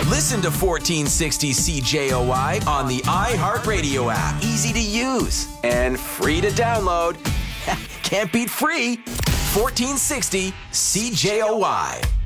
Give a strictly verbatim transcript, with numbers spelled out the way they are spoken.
Listen to fourteen sixty C J O Y on the iHeartRadio app. Easy to use and free to download. Can't beat free. fourteen sixty C J O Y.